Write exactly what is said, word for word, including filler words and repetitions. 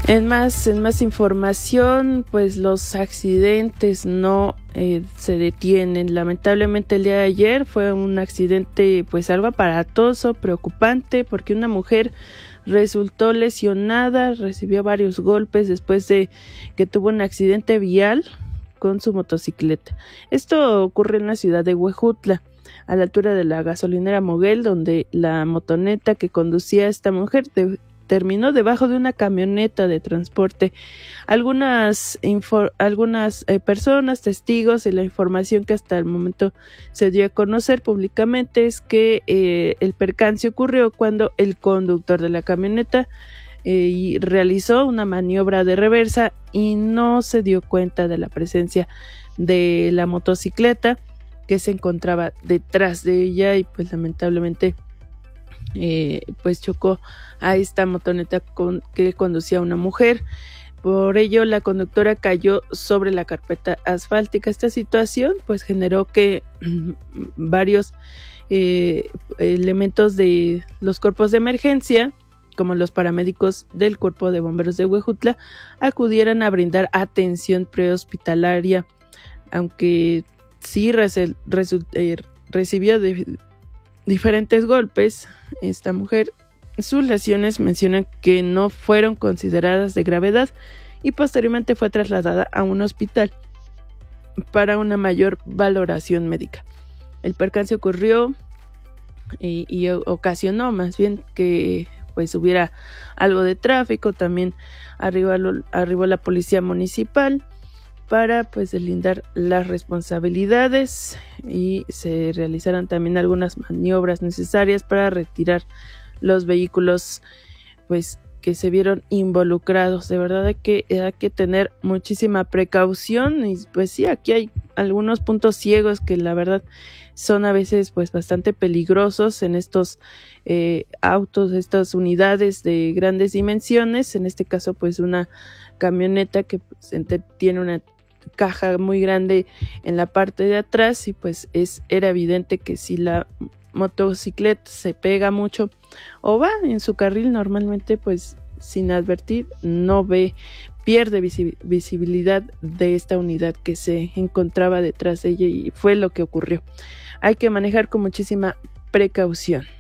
En más, en más información, pues los accidentes no eh, se detienen. Lamentablemente el día de ayer fue un accidente pues algo aparatoso, preocupante, porque una mujer resultó lesionada, recibió varios golpes después de que tuvo un accidente vial con su motocicleta. Esto ocurre en la ciudad de Huejutla, a la altura de la gasolinera Moguel, donde la motoneta que conducía esta mujer de terminó debajo de una camioneta de transporte. Algunas, infor- algunas eh, personas, testigos, y la información que hasta el momento se dio a conocer públicamente es que eh, el percance ocurrió cuando el conductor de la camioneta eh, realizó una maniobra de reversa y no se dio cuenta de la presencia de la motocicleta que se encontraba detrás de ella y pues lamentablemente Eh, pues chocó a esta motoneta con, que conducía una mujer. Por ello la conductora cayó sobre la carpeta asfáltica. Esta situación pues generó que varios eh, elementos de los cuerpos de emergencia, como los paramédicos del Cuerpo de Bomberos de Huejutla, acudieran a brindar atención prehospitalaria, aunque sí resu- resu- eh, recibió de diferentes golpes. Esta mujer, sus lesiones mencionan que no fueron consideradas de gravedad y posteriormente fue trasladada a un hospital para una mayor valoración médica. El percance ocurrió y, y ocasionó más bien que pues hubiera algo de tráfico. También arribó, arribó la policía municipal para pues deslindar las responsabilidades y se realizaron también algunas maniobras necesarias para retirar los vehículos pues que se vieron involucrados. De verdad hay que, hay que tener muchísima precaución y pues sí, aquí hay algunos puntos ciegos que la verdad son a veces pues bastante peligrosos en estos eh, autos, estas unidades de grandes dimensiones. En este caso pues una camioneta que pues, tiene una caja muy grande en la parte de atrás y pues es era evidente que si la motocicleta se pega mucho o va en su carril normalmente pues sin advertir, no ve, pierde visi- visibilidad de esta unidad que se encontraba detrás de ella y fue lo que ocurrió. Hay que manejar con muchísima precaución.